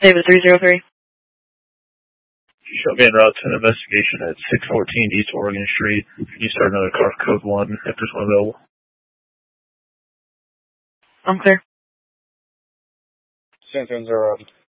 David 303. Show me en route to an investigation at 614 East Oregon Street. Can you start another car for code 1 if there's one available? I'm clear. San Francisco.